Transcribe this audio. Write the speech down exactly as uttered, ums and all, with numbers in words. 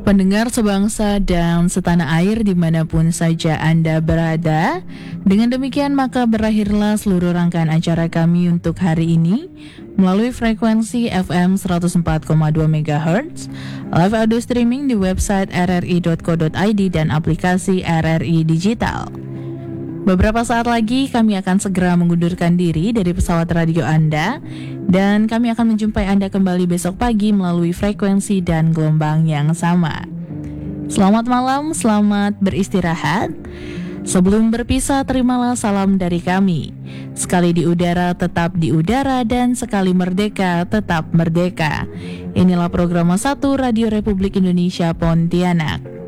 Pendengar sebangsa dan setanah air dimanapun saja Anda berada, dengan demikian maka berakhirlah seluruh rangkaian acara kami untuk hari ini melalui frekuensi F M seratus empat koma dua megahertz, live audio streaming di website r r i dot co dot i d dan aplikasi R R I Digital. Beberapa saat lagi kami akan segera mengundurkan diri dari pesawat radio Anda dan kami akan menjumpai Anda kembali besok pagi melalui frekuensi dan gelombang yang sama. Selamat malam, selamat beristirahat. Sebelum berpisah, terimalah salam dari kami. Sekali di udara, tetap di udara, dan sekali merdeka, tetap merdeka. Inilah program satu Radio Republik Indonesia Pontianak.